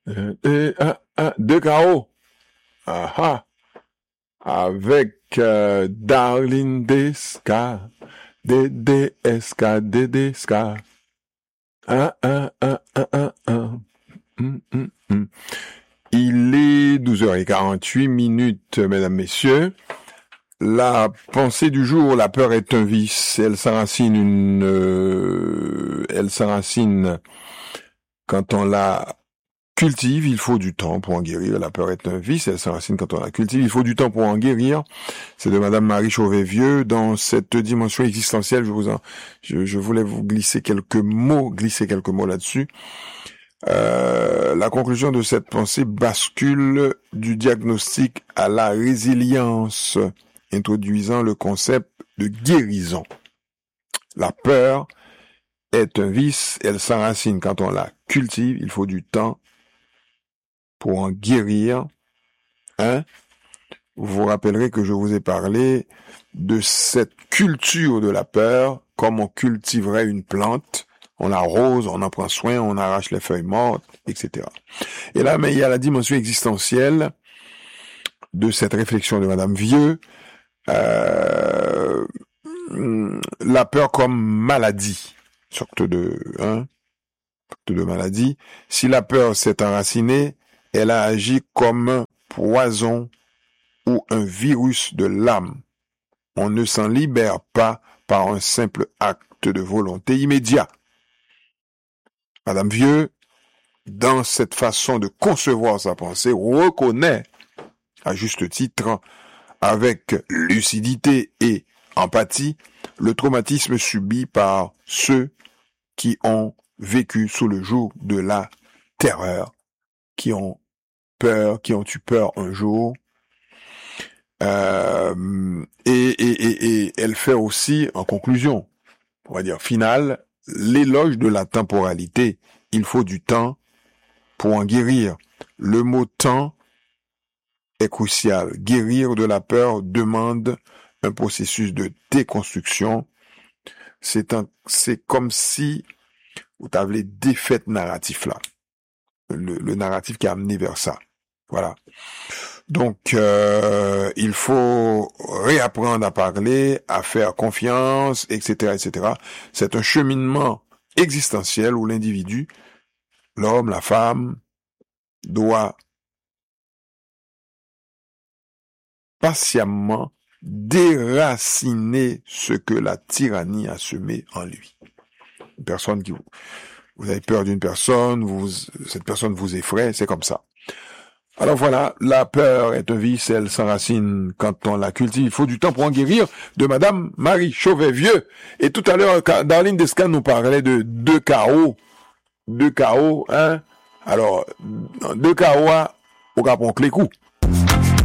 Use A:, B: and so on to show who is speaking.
A: Deux KO. Ah, avec Darling Deska. DDSK. Il est 12h48, mesdames, messieurs. La pensée du jour, la peur est un vice. Elle s'enracine quand on la cultive, il faut du temps pour en guérir. La peur est un vice, elle s'enracine quand on la cultive, il faut du temps pour en guérir. C'est de Madame Marie Chauvet-Vieux. Dans cette dimension existentielle, je voulais vous glisser quelques mots là-dessus. La conclusion de cette pensée bascule du diagnostic à la résilience, introduisant le concept de guérison. La peur est un vice, elle s'enracine quand on la cultive, il faut du temps pour en guérir. Vous vous rappellerez que je vous ai parlé de cette culture de la peur, comme on cultiverait une plante. On l'arrose, on en prend soin, on arrache les feuilles mortes, etc. Et là, mais il y a la dimension existentielle de cette réflexion de Madame Vieux. La peur comme maladie, sorte de maladie. Si la peur s'est enracinée, elle a agi comme un poison ou un virus de l'âme. On ne s'en libère pas par un simple acte de volonté immédiat. Madame Vieux, dans cette façon de concevoir sa pensée, reconnaît, à juste titre, avec lucidité et empathie, le traumatisme subi par ceux qui ont vécu sous le joug de la terreur, qui ont eu peur un jour. Et elle fait aussi, en conclusion, on va dire finale, l'éloge de la temporalité. Il faut du temps pour en guérir. Le mot temps est crucial. Guérir de la peur demande un processus de déconstruction. C'est comme si vous avez défait narratif là. Le narratif qui a amené vers ça. Voilà. Donc, il faut réapprendre à parler, à faire confiance, etc., etc. C'est un cheminement existentiel où l'individu, l'homme, la femme, doit patiemment déraciner ce que la tyrannie a semé en lui. Une personne vous avez peur d'une personne, cette personne vous effraie, c'est comme ça. Alors voilà, la peur est un vice, elle s'enracine quand on la cultive. Il faut du temps pour en guérir, de Madame Marie Chauvet-Vieux. Et tout à l'heure, Darling Descan nous parlait de deux KO. Deux KO, Alors, deux KO, au cap on clé coup.